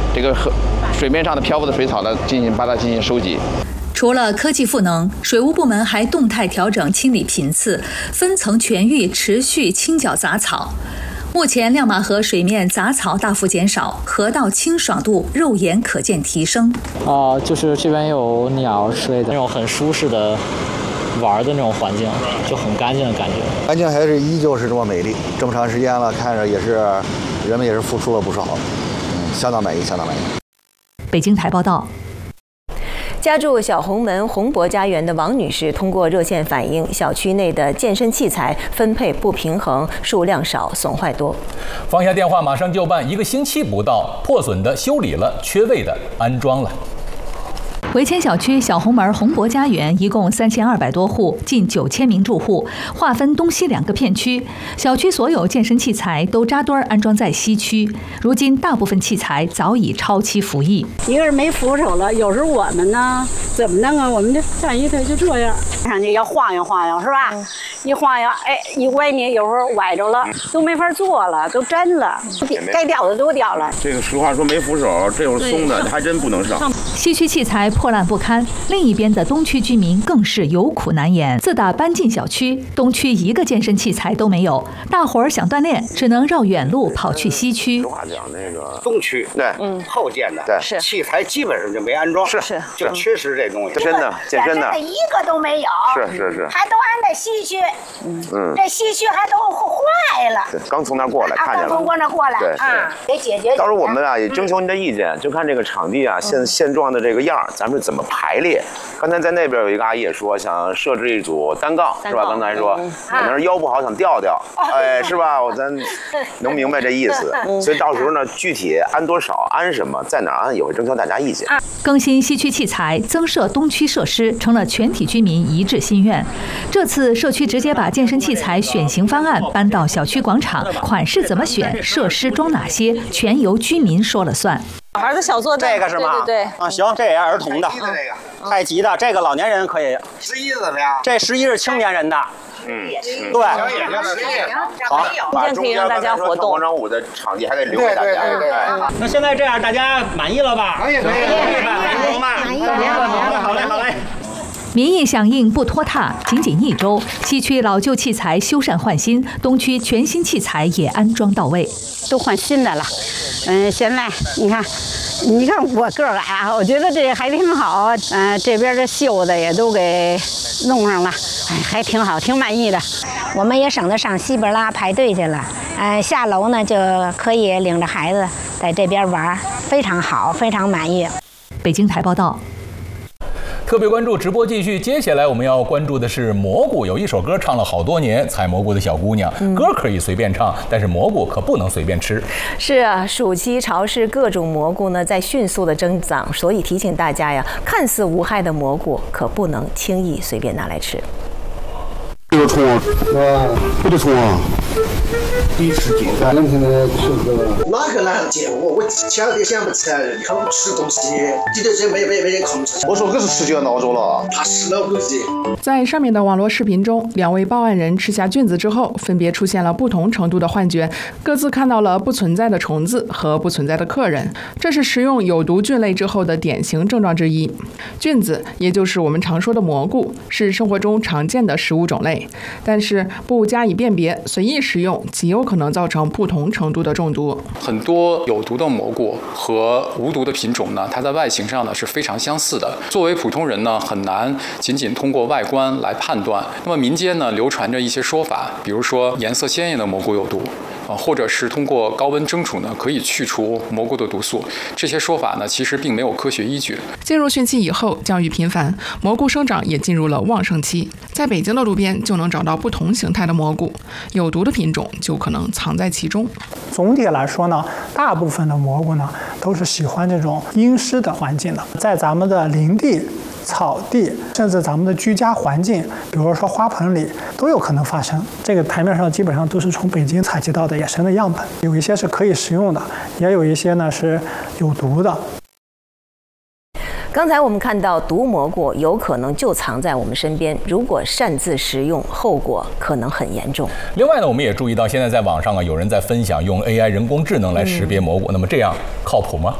这个水面上的漂浮的水草呢，把它进行收集。 除了科技赋能，水务部门还动态调整清理频次，分层全域持续清剿杂草。目前亮马河水面杂草大幅减少，河道清爽度肉眼可见提升。 就是这边有鸟之类的那种很舒适的玩的那种环境，就很干净的感觉。 环境还是依旧是这么美丽，这么长时间了，看着也是人们也是付出了不少，相当满意，相当满意。 北京台报道。 家住小红门红博家园的王女士通过热线反映，小区内的健身器材分配不平衡，数量少，损坏多。 放下电话，马上就办，1个星期不到，破损的修理了，缺位的安装了。 围迁小区小红门红博家园一共3200多户，近9000名住户，划分东西2个片区。小区所有健身器材都扎堆安装在西区，如今大部分器材早已超期服役。 一个人没扶手了，有时候我们呢怎么弄啊？我们这站一台就这样，上去要晃悠晃悠是吧？一晃悠，一歪你有时候崴着了，都没法坐了，都真了，该掉的都掉了。 这个实话说没扶手，这种松的还真不能上。 西区器材破烂不堪，另一边的东区居民更是有苦难言。自打搬进小区，东区1个健身器材都没有，大伙儿想锻炼，只能绕远路跑去西区。 实话讲，那个东区对，后建的，对，器材基本上就没安装，是，就缺失这东西。 真的，健身的一个都没有， 是， 还都安在西区，这西区还都坏了。 刚从那儿过来，看见了， 刚从那儿过来， 对， 得解决。 到时候我们也征求您的意见，就看这个场地现状的这个样，咱们怎么排列。刚才在那边有一个阿姨也说，想设置一组单杠，是吧？刚才说可能是腰不好，想吊，是吧？咱能明白这意思。所以到时候呢，具体安多少、安什么、在哪儿安，也会征求大家意见。 更新西区器材，增设东区设施，成了全体居民一致心愿。这次社区直接把健身器材选型方案搬到小区广场，款式怎么选，设施装哪些，全由居民说了算。 小孩的小坐凳， 这个是吗？ 对行，这也儿童的，太极的，这个老年人可以。11怎么样？这11是青年人的。对， 好，中间可以让大家活动。 广场舞的场地还得留给大家。 那现在这样，大家满意了吧？满意，满意。好嘞。 民意响应不拖沓，仅1周，西区老旧器材修缮换新，东区全新器材也安装到位， 都换新的了。现在你看我个儿矮啊，我觉得这还挺好。这边的锈的也都给弄上了，还挺好，挺满意的。 我们也省得上西边拉排队去了。下楼呢就可以领着孩子在这边玩，非常好，非常满意。 北京台报道。 特别关注直播继续，接下来我们要关注的是蘑菇。有一首歌唱了好多年，采蘑菇的小姑娘，歌可以随便唱，但是蘑菇可不能随便吃。 是啊，暑期潮湿，各种蘑菇呢在迅速的增长，所以提醒大家呀，看似无害的蘑菇可不能轻易随便拿来吃。 这个葱啊，这个葱啊，得吃鸡。咱们现在吃个哪个男的见我前2天想不起来，以后吃东西，这就是没人控制。 我说可是吃就要闹钟了， 他吃了估计。 在上面的网络视频中，2位报案人吃下菌子之后，分别出现了不同程度的幻觉，各自看到了不存在的虫子和不存在的客人。这是食用有毒菌类之后的典型症状之一。菌子，也就是我们常说的蘑菇，是生活中常见的食物种类。但是不加以辨别，随意食用，极有可能造成不同程度的中毒。 很多有毒的蘑菇和无毒的品种呢，它在外形上呢是非常相似的。作为普通人呢，很难仅通过外观来判断。那么民间呢流传着一些说法，比如说颜色鲜艳的蘑菇有毒。或者是通过高温蒸煮呢，可以去除蘑菇的毒素。这些说法呢，其实并没有科学依据。 进入汛期以后，降雨频繁，蘑菇生长也进入了旺盛期。在北京的路边就能找到不同形态的蘑菇，有毒的品种就可能藏在其中。 总体来说呢，大部分的蘑菇呢都是喜欢这种阴湿的环境的，在咱们的林地、草地，甚至咱们的居家环境，比如说花盆里，都有可能发生。这个台面上基本上都是从北京采集到的野生的样本，有一些是可以食用的，也有一些呢是有毒的。 刚才我们看到毒蘑菇有可能就藏在我们身边，如果擅自食用，后果可能很严重。 另外呢，我们也注意到现在在网上有人在分享用 AI 人工智能来识别蘑菇，那么这样靠谱吗？